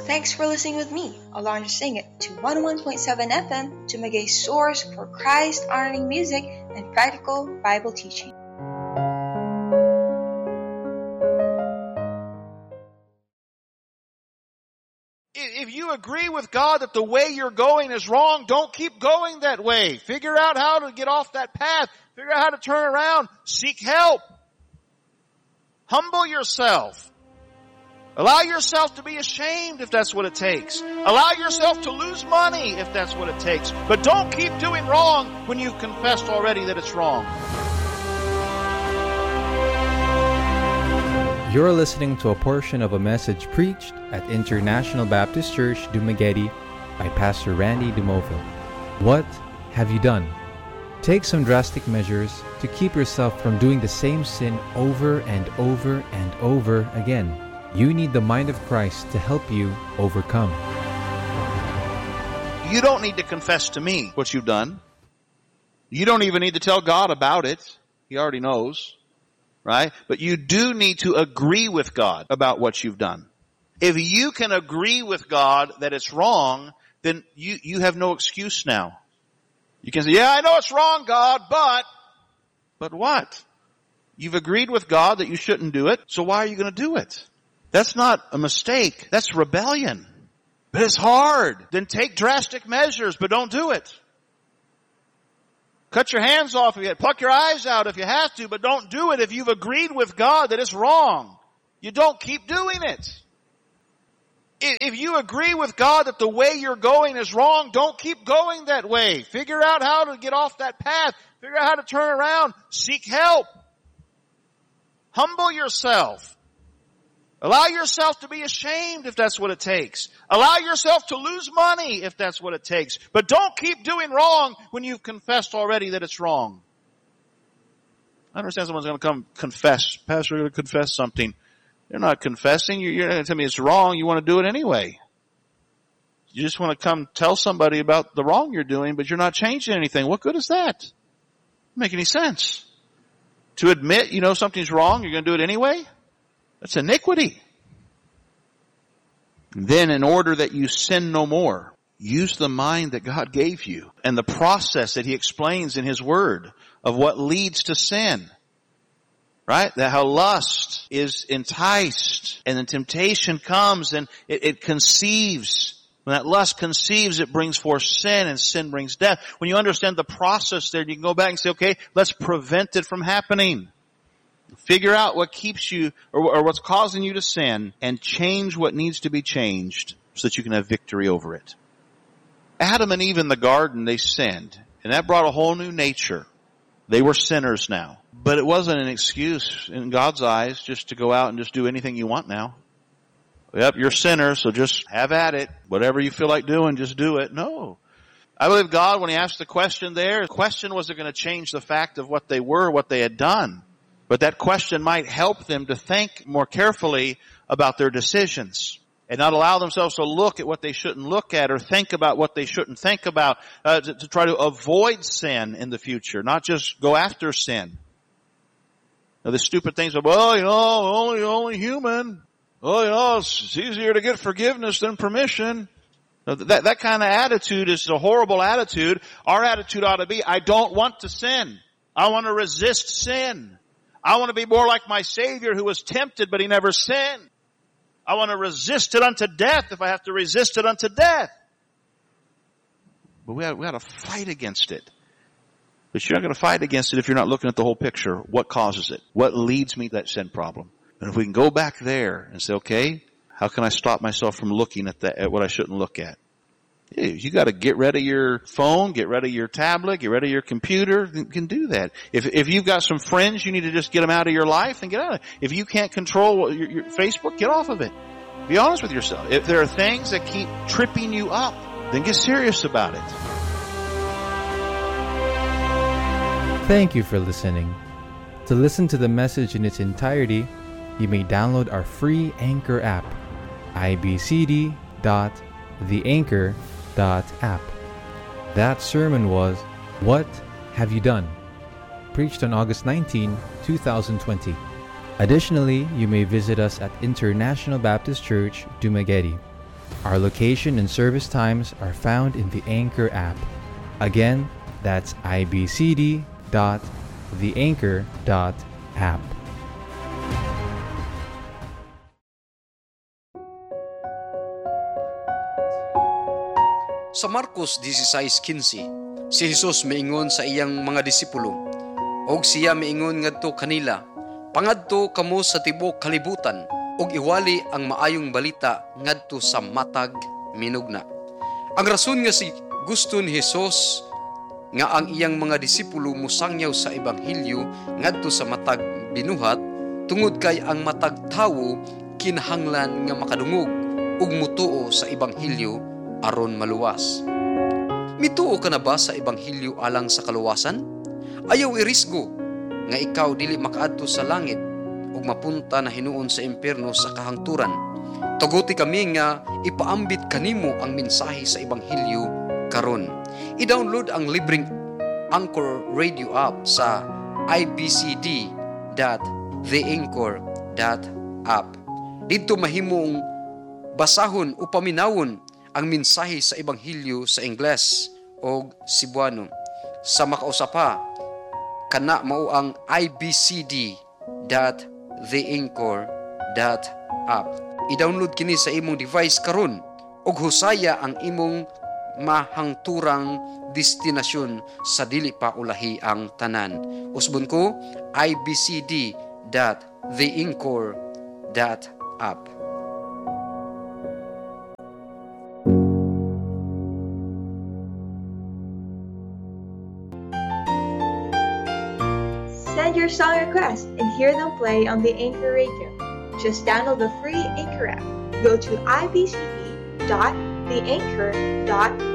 Thanks for listening with me, Alondra Singit, to 101.7 FM, Dumaguey's source for Christ-honoring music and practical Bible teaching. If you agree with God that the way you're going is wrong, don't keep going that way. Figure out how to get off that path. Figure out how to turn around. Seek help. Humble yourself. Allow yourself to be ashamed if that's what it takes. Allow yourself to lose money if that's what it takes. But don't keep doing wrong when you've confessed already that it's wrong. You're listening to a portion of a message preached at International Baptist Church, Dumaguete by Pastor Randy Dumoville. What have you done? Take some drastic measures to keep yourself from doing the same sin over and over and over again. You need the mind of Christ to help you overcome. You don't need to confess to me what you've done. You don't even need to tell God about it. He already knows, right? But you do need to agree with God about what you've done. If you can agree with God that it's wrong, then you have no excuse now. You can say, yeah, I know it's wrong, God, but what? You've agreed with God that you shouldn't do it, so why are you going to do it? That's not a mistake. That's rebellion. But it's hard. Then take drastic measures, but don't do it. Cut your hands off if you pluck your eyes out if you have to, but don't do it if you've agreed with God that it's wrong. You don't keep doing it. If you agree with God that the way you're going is wrong, don't keep going that way. Figure out how to get off that path. Figure out how to turn around. Seek help. Humble yourself. Allow yourself to be ashamed if that's what it takes. Allow yourself to lose money if that's what it takes. But don't keep doing wrong when you've confessed already that it's wrong. I understand someone's going to come confess. Pastor, you're going to confess something. You're not confessing. You're going to tell me it's wrong. You want to do it anyway. You just want to come tell somebody about the wrong you're doing, but you're not changing anything. What good is that? Doesn't make any sense. To admit you know something's wrong, you're going to do it anyway? That's iniquity. Then in order that you sin no more, use the mind that God gave you and the process that He explains in His Word of what leads to sin. Right? That how lust is enticed and then temptation comes and it conceives. When that lust conceives, it brings forth sin and sin brings death. When you understand the process there, you can go back and say, okay, let's prevent it from happening. Figure out what keeps you or what's causing you to sin and change what needs to be changed so that you can have victory over it. Adam and Eve in the garden, they sinned, and that brought a whole new nature. They were sinners now. But it wasn't an excuse in God's eyes just to go out and just do anything you want now. Yep, you're sinners, so just have at it. Whatever you feel like doing, just do it. No. I believe God, when He asked the question there, the question wasn't going to change the fact of what they were, what they had done. But that question might help them to think more carefully about their decisions and not allow themselves to look at what they shouldn't look at or think about what they shouldn't think about, to try to avoid sin in the future, not just go after sin. Now, the stupid things of, well, only human. Oh, it's easier to get forgiveness than permission. Now, that kind of attitude is a horrible attitude. Our attitude ought to be, I don't want to sin. I want to resist sin. I want to be more like my Savior who was tempted, but He never sinned. I want to resist it unto death if I have to resist it unto death. But we got to fight against it. But you're not going to fight against it if you're not looking at the whole picture. What causes it? What leads me to that sin problem? And if we can go back there and say, okay, how can I stop myself from looking at what I shouldn't look at? You got to get rid of your phone, get rid of your tablet, get rid of your computer. You can do that. If you've got some friends, you need to just get them out of your life and get out of it. If you can't control your Facebook, get off of it. Be honest with yourself. If there are things that keep tripping you up, then get serious about it. Thank you for listening. To listen to the message in its entirety, you may download our free Anchor app, ibcd.theanchor.app. That sermon was, What Have You Done? Preached on August 19, 2020. Additionally, you may visit us at International Baptist Church, Dumaguete. Our location and service times are found in the Anchor app. Again, that's ibcd.theanchor.app. Sa Marcos 16:15, si Jesus miingon sa iyang mga disipulo, og siya miingon ngadto kanila, pangadto kamo sa tibuok kalibutan, og iwali ang maayong balita ngadto sa matag minugna. Ang rason nga si gusto ni Jesus nga ang iyang mga disipulo musangyaw sa ebanghelyo ngadto sa matag binuhat, tungod kay ang matag tawo kinahanglan nga makadungog ug mutuo sa ebanghelyo aron maluwas. Mituo ka na ba sa ebanghelyo alang sa kaluwasan? Ayaw irisgo nga ikaw dili makaadto sa langit ug mapunta na hinuon sa impyerno sa kahangturan. Tuguti kami nga ipaambit kanimo ang mensahe sa ebanghelyo karon. I-download ang libreng Anchor Radio app sa ibcd.theanchor.app. Dito mahimong basahon o paminawon ang mensahe sa ebanghelyo sa Ingles o Cebuano. Sa makausapa, kana mao ang ibcd.theanchor.app. I-download kini sa imong device karon ug husaya ang imong mahangturang destinasyon sa dili pa ulahi ang tanan. Usbon ko, ibcd.theanchor.app. Send your song request and hear them play on the Anchor Radio. Just download the free Anchor app. Go to ibcd.theanchor.app